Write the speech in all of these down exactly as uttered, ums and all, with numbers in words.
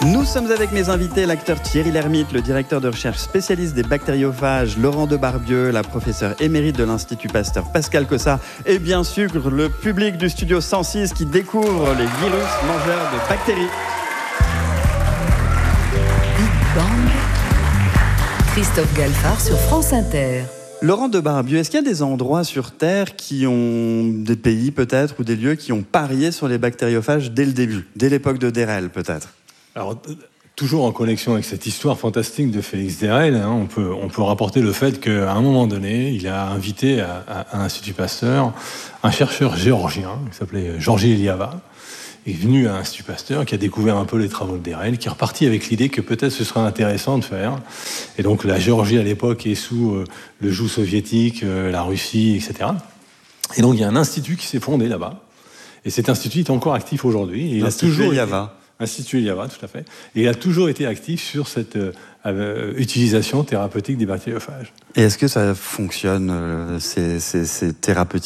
Nous sommes avec mes invités, l'acteur Thierry Lhermitte, le directeur de recherche spécialiste des bactériophages Laurent Debarbieux, la professeure émérite de l'Institut Pasteur Pascal Cossat et bien sûr le public du Studio cent six qui découvre les virus mangeurs de bactéries. Big Bang, Christophe Galfard sur France Inter. Laurent Debarbieux, est-ce qu'il y a des endroits sur Terre qui ont, des pays peut-être, ou des lieux qui ont parié sur les bactériophages dès le début, dès l'époque de Derel peut-être ? Alors, toujours en connexion avec cette histoire fantastique de Félix Derel, hein, on, peut, on peut rapporter le fait qu'à un moment donné, il a invité à, à, à l'Institut Pasteur un chercheur géorgien qui s'appelait Georgi Eliava, est venu à l'Institut Pasteur, qui a découvert un peu les travaux de Derel, qui est reparti avec l'idée que peut-être ce serait intéressant de faire. Et donc la Géorgie à l'époque est sous euh, le joug soviétique, euh, la Russie, et cetera. Et donc il y a un institut qui s'est fondé là-bas. Et cet institut est encore actif aujourd'hui. Et il a toujours Eliava. Institut Eliava, tout à fait. Et il a toujours été actif sur cette euh, euh, utilisation thérapeutique des bactériophages. Et est-ce que ça fonctionne, euh, ces, ces, ces thérapeuticophages ?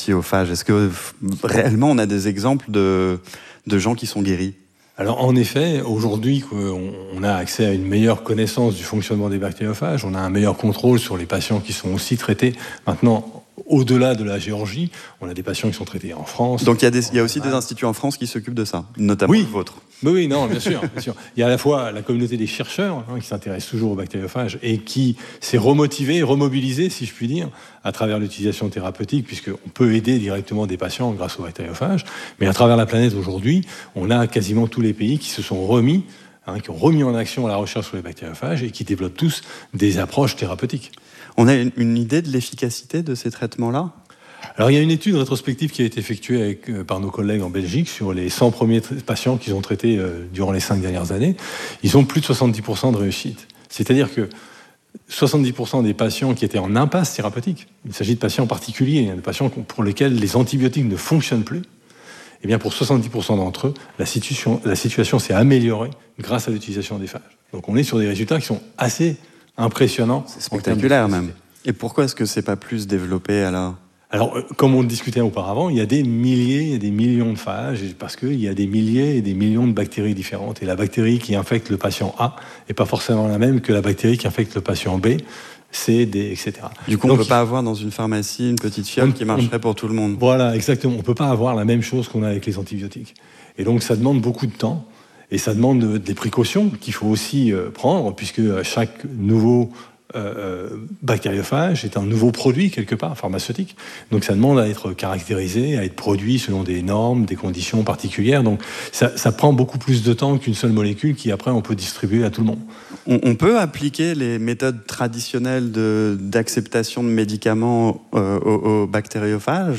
Est-ce que réellement on a des exemples de, de gens qui sont guéris ? Alors en effet, aujourd'hui, on a accès à une meilleure connaissance du fonctionnement des bactériophages, on a un meilleur contrôle sur les patients qui sont aussi traités. Maintenant, au-delà de la Géorgie, on a des patients qui sont traités en France. Donc il y a, des, il y a aussi des instituts en France qui s'occupent de ça, notamment oui. le vôtre. Oui, oui, non, bien sûr, bien sûr. Il y a à la fois la communauté des chercheurs hein, qui s'intéressent toujours aux bactériophages et qui s'est remotivée, remobilisée, si je puis dire, à travers l'utilisation thérapeutique, puisqu'on peut aider directement des patients grâce aux bactériophages. Mais à travers la planète aujourd'hui, on a quasiment tous les pays qui se sont remis, hein, qui ont remis en action la recherche sur les bactériophages et qui développent tous des approches thérapeutiques. On a une, une idée de l'efficacité de ces traitements-là ? Alors, il y a une étude rétrospective qui a été effectuée avec, euh, par nos collègues en Belgique sur les cent premiers tra- patients qu'ils ont traités euh, durant les cinq dernières années. Ils ont plus de soixante-dix pour cent de réussite. C'est-à-dire que soixante-dix pour cent des patients qui étaient en impasse thérapeutique, il s'agit de patients particuliers, de patients pour lesquels les antibiotiques ne fonctionnent plus, eh bien pour soixante-dix pour cent d'entre eux, la situation, la situation s'est améliorée grâce à l'utilisation des phages. Donc on est sur des résultats qui sont assez impressionnants. C'est spectaculaire même. Et pourquoi est-ce que c'est pas plus développé alors ? Alors, comme on le discutait auparavant, il y a des milliers et des millions de phages, parce qu'il y a des milliers et des millions de bactéries différentes. Et la bactérie qui infecte le patient A n'est pas forcément la même que la bactérie qui infecte le patient B, C, D, et cetera. Du coup, on Donc, ne peut pas avoir dans une pharmacie une petite fiole on, qui marcherait on, pour tout le monde. Voilà, exactement. On ne peut pas avoir la même chose qu'on a avec les antibiotiques. Et donc, ça demande beaucoup de temps. Et ça demande des précautions qu'il faut aussi prendre, puisque chaque nouveau Euh, bactériophage est un nouveau produit quelque part pharmaceutique, donc ça demande à être caractérisé, à être produit selon des normes, des conditions particulières, donc ça, ça prend beaucoup plus de temps qu'une seule molécule qui après on peut distribuer à tout le monde. On, on peut appliquer les méthodes traditionnelles de, d'acceptation de médicaments euh, aux, aux bactériophages ?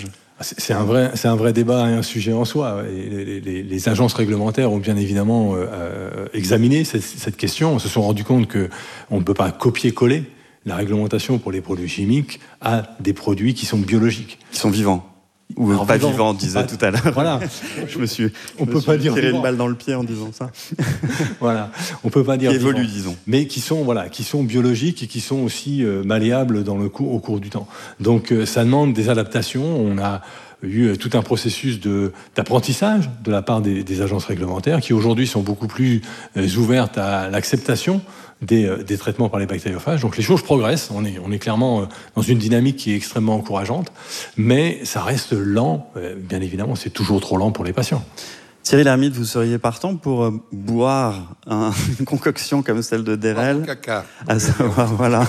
C'est un, vrai, c'est un vrai débat et un sujet en soi. Les, les, les agences réglementaires ont bien évidemment euh, examiné cette, cette question. On se sont rendu compte qu'on ne peut pas copier-coller la réglementation pour les produits chimiques à des produits qui sont biologiques. Qui sont vivants. Ou Alors, pas vivants, vivant, on disait pas, tout à l'heure. Voilà. je me suis, on je peut me pas suis dire tiré vivant. une balle dans le pied en disant ça. Voilà. On peut pas dire qui évoluent, vivant, disons. Mais qui sont, voilà, qui sont biologiques et qui sont aussi euh, malléables dans le cours, au cours du temps. Donc, euh, ça demande des adaptations. On a eu tout un processus de, d'apprentissage de la part des, des agences réglementaires qui aujourd'hui sont beaucoup plus euh, ouvertes à l'acceptation des, euh, des traitements par les bactériophages. Donc les choses progressent, on est, on est clairement euh, dans une dynamique qui est extrêmement encourageante, mais ça reste lent, euh, bien évidemment c'est toujours trop lent pour les patients. Thierry Lhermitte, vous seriez partant pour euh, boire un, une concoction comme celle de Derel, caca. à savoir voilà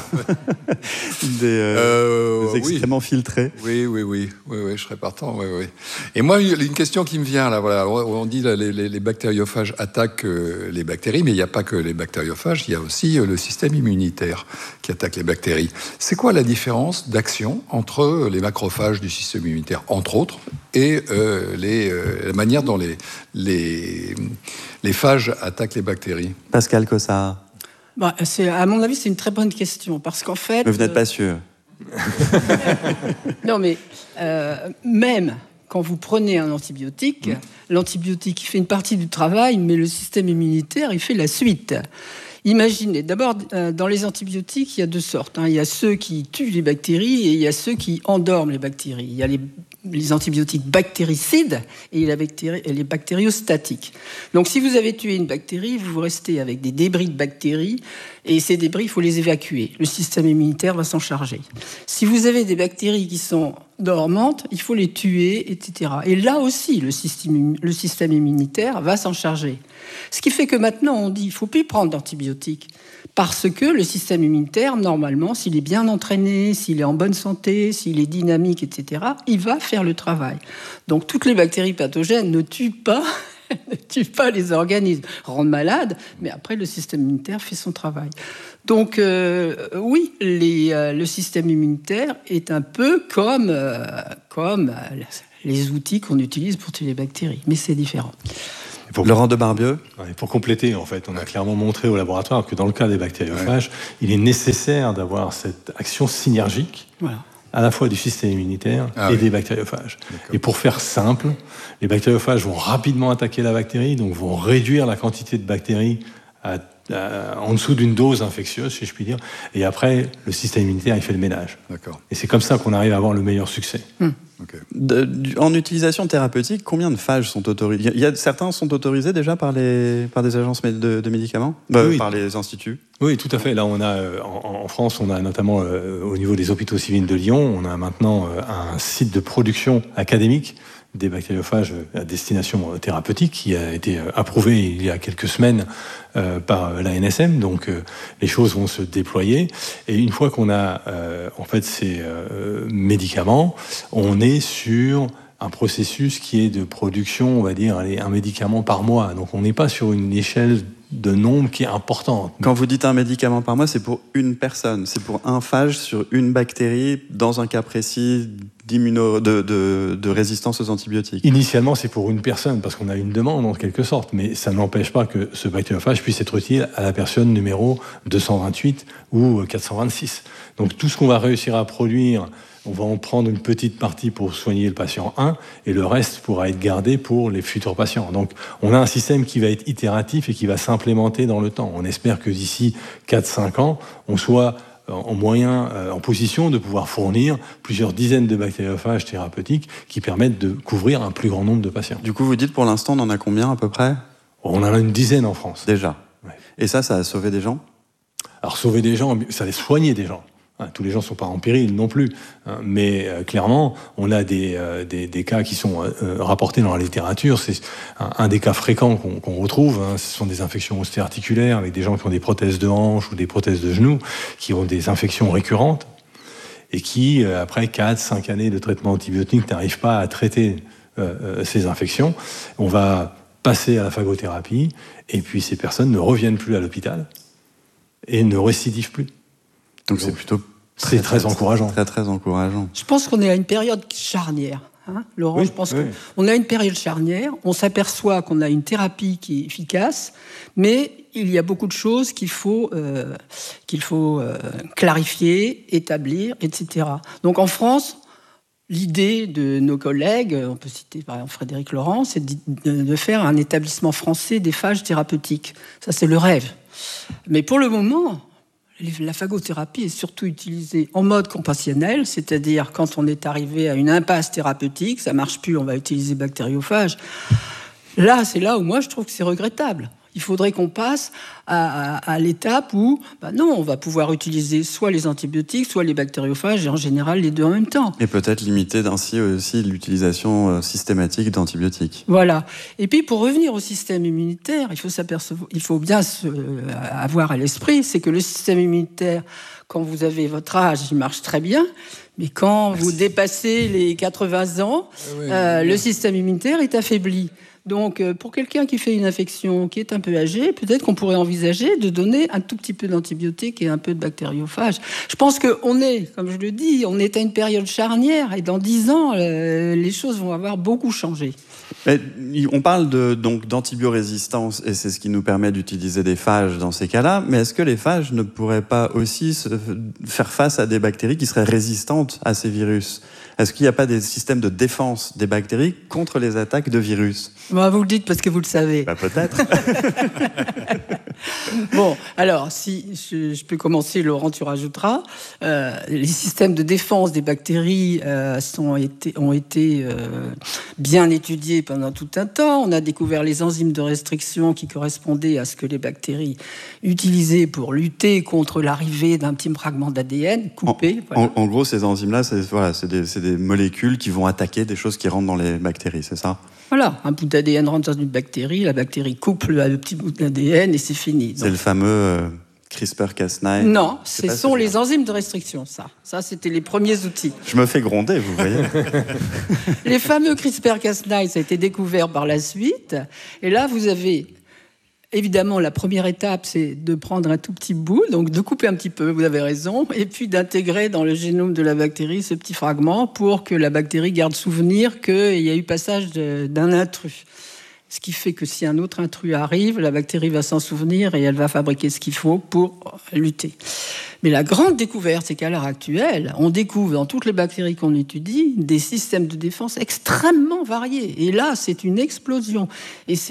des, euh, euh, des excréments oui. filtrés. Oui, oui, oui, oui, oui, je serais partant. Oui, oui. Et moi, il y a une question qui me vient là. Voilà, on dit là, les, les, les bactériophages attaquent euh, les bactéries, mais il n'y a pas que les bactériophages. Il y a aussi euh, le système immunitaire qui attaque les bactéries. C'est quoi la différence d'action entre les macrophages du système immunitaire, entre autres, et euh, les, euh, la manière dont les Les, les phages attaquent les bactéries? Pascal Cossat. Bah, c'est, à mon avis, c'est une très bonne question, parce qu'en fait... Mais vous n'êtes pas sûr. Non, mais euh, même quand vous prenez un antibiotique, mmh. l'antibiotique il fait une partie du travail, mais le système immunitaire, il fait la suite. Imaginez, d'abord, euh, dans les antibiotiques, il y a deux sortes. Hein. Il y a ceux qui tuent les bactéries et il y a ceux qui endorment les bactéries. Il y a les, les antibiotiques bactéricides et il y a bactéri- et les bactériostatiques. Donc, si vous avez tué une bactérie, vous restez avec des débris de bactéries et ces débris, il faut les évacuer. Le système immunitaire va s'en charger. Si vous avez des bactéries qui sont dormantes, il faut les tuer, et cetera. Et là aussi, le système, le système immunitaire va s'en charger. Ce qui fait que maintenant, on dit qu'il ne faut plus prendre d'antibiotiques. Parce que le système immunitaire, normalement, s'il est bien entraîné, s'il est en bonne santé, s'il est dynamique, et cetera, il va faire le travail. Donc, toutes les bactéries pathogènes ne tuent pas, ne tuent pas les organismes, rendent malades, mais après, le système immunitaire fait son travail. Donc, euh, oui, les, euh, le système immunitaire est un peu comme, euh, comme euh, les outils qu'on utilise pour tuer les bactéries, mais c'est différent. Pour... Laurent de Barbieux. Ouais, pour compléter, en fait, on a clairement montré au laboratoire que dans le cas des bactériophages, ouais. il est nécessaire d'avoir cette action synergique, voilà. à la fois du système immunitaire ah, et oui. des bactériophages. D'accord. Et pour faire simple, les bactériophages vont rapidement attaquer la bactérie, donc vont réduire la quantité de bactéries à, à, en dessous d'une dose infectieuse, si je puis dire. Et après, le système immunitaire, il fait le ménage. D'accord. Et c'est comme ça qu'on arrive à avoir le meilleur succès. Hum. Okay. De, de, en utilisation thérapeutique, combien de phages sont autorisés ? Il y a, certains sont autorisés déjà par, les, par des agences de, de médicaments, euh, oui. par les instituts. Oui, tout à fait. Là, on a en, en France, on a notamment euh, au niveau des hôpitaux civils de Lyon, on a maintenant euh, un site de production académique des bactériophages à destination thérapeutique qui a été approuvé il y a quelques semaines euh, par l'A N S M. Donc euh, les choses vont se déployer et une fois qu'on a euh, en fait ces euh, médicaments, on est sur un processus qui est de production, on va dire, allez, un médicament par mois. Donc on n'est pas sur une échelle de nombre qui est importante. Quand vous dites un médicament par mois, c'est pour une personne, c'est pour un phage sur une bactérie dans un cas précis d'immuno, de, de, de résistance aux antibiotiques. Initialement, c'est pour une personne parce qu'on a une demande en quelque sorte, mais ça n'empêche pas que ce bactériophage puisse être utile à la personne numéro deux cent vingt-huit ou quatre cent vingt-six. Donc tout ce qu'on va réussir à produire, on va en prendre une petite partie pour soigner le patient un et le reste pourra être gardé pour les futurs patients. Donc on a un système qui va être itératif et qui va s'implémenter dans le temps. On espère que d'ici quatre à cinq ans, on soit en moyen, en position de pouvoir fournir plusieurs dizaines de bactériophages thérapeutiques qui permettent de couvrir un plus grand nombre de patients. Du coup, vous dites pour l'instant, on en a combien à peu près ? On en a une dizaine en France. Déjà. Ouais. Et ça, ça a sauvé des gens ? Alors sauver des gens, ça a soigné des gens. Tous les gens ne sont pas en péril non plus, mais euh, clairement, on a des, euh, des, des cas qui sont euh, rapportés dans la littérature. C'est un, un des cas fréquents qu'on, qu'on retrouve. Hein, ce sont des infections ostéo-articulaires avec des gens qui ont des prothèses de hanche ou des prothèses de genoux, qui ont des infections récurrentes et qui, euh, après quatre à cinq années de traitement antibiotique, n'arrivent pas à traiter euh, ces infections. On va passer à la phagothérapie et puis ces personnes ne reviennent plus à l'hôpital et ne récidivent plus. Donc, Donc c'est plutôt Très, c'est très, très encourageant. Très, très encourageant. Je pense qu'on est à une période charnière. Hein, Laurent, oui, je pense oui. qu'on est à une période charnière. On s'aperçoit qu'on a une thérapie qui est efficace, mais il y a beaucoup de choses qu'il faut, euh, qu'il faut euh, clarifier, établir, et cetera. Donc en France, l'idée de nos collègues, on peut citer par exemple Frédéric Laurent, c'est de, de, de faire un établissement français des phages thérapeutiques. Ça, c'est le rêve. Mais pour le moment, la phagothérapie est surtout utilisée en mode compassionnel, c'est-à-dire quand on est arrivé à une impasse thérapeutique, ça ne marche plus, on va utiliser bactériophages. Là, c'est là où moi je trouve que c'est regrettable. Il faudrait qu'on passe à, à, à l'étape où, bah non, on va pouvoir utiliser soit les antibiotiques, soit les bactériophages, et en général les deux en même temps. Et peut-être limiter ainsi aussi l'utilisation systématique d'antibiotiques. Voilà. Et puis pour revenir au système immunitaire, il faut s'apercevoir, il faut bien se, euh, avoir à l'esprit, c'est que le système immunitaire, quand vous avez votre âge, il marche très bien. Mais quand Merci. vous dépassez les quatre-vingts ans, oui, euh, oui. le système immunitaire est affaibli. Donc, pour quelqu'un qui fait une infection, qui est un peu âgé, peut-être qu'on pourrait envisager de donner un tout petit peu d'antibiotiques et un peu de bactériophages. Je pense qu'on est, comme je le dis, on est à une période charnière et dans dix ans, euh, les choses vont avoir beaucoup changé. Mais on parle de, donc d'antibiorésistance et c'est ce qui nous permet d'utiliser des phages dans ces cas-là, mais est-ce que les phages ne pourraient pas aussi se faire face à des bactéries qui seraient résistantes à ces virus ? Est-ce qu'il n'y a pas des systèmes de défense des bactéries contre les attaques de virus ? Bah, vous le dites parce que vous le savez. Bah, peut-être. Bon, alors, si je, je peux commencer, Laurent, tu rajouteras. Euh, les systèmes de défense des bactéries euh, sont été, ont été euh, bien étudiés pendant tout un temps. On a découvert les enzymes de restriction qui correspondaient à ce que les bactéries utilisaient pour lutter contre l'arrivée d'un petit fragment d'A D N coupé. En, Voilà. en, en gros, ces enzymes-là, c'est, voilà, c'est, des, c'est des molécules qui vont attaquer des choses qui rentrent dans les bactéries, c'est ça ? Voilà, un bout d'A D N rentre dans une bactérie, la bactérie coupe le, le petit bout d'A D N et c'est fini. C'est le fameux euh, CRISPR Cas neuf. Non, C'est ce pas sont celui-là. les enzymes de restriction, ça. Ça, c'était les premiers outils. Je me fais gronder, vous voyez. Les fameux CRISPR Cas neuf, ça a été découvert par la suite. Et là, vous avez... Évidemment, la première étape, c'est de prendre un tout petit bout, donc de couper un petit peu, vous avez raison, et puis d'intégrer dans le génome de la bactérie ce petit fragment pour que la bactérie garde souvenir qu'il y a eu passage de, d'un intrus. Ce qui fait que si un autre intrus arrive, la bactérie va s'en souvenir et elle va fabriquer ce qu'il faut pour lutter. Mais la grande découverte, c'est qu'à l'heure actuelle, on découvre dans toutes les bactéries qu'on étudie des systèmes de défense extrêmement variés. Et là, c'est une explosion. Et c'est